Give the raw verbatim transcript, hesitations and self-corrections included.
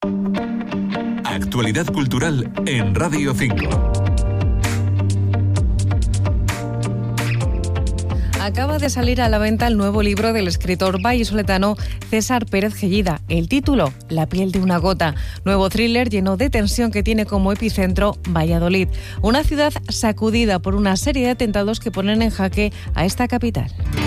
Actualidad cultural en Radio cinco. Acaba de salir a la venta el nuevo libro del escritor vallisoletano César Pérez Gellida. El título, La piel de una gota. Nuevo thriller lleno de tensión que tiene como epicentro Valladolid. Una ciudad sacudida por una serie de atentados que ponen en jaque a esta capital.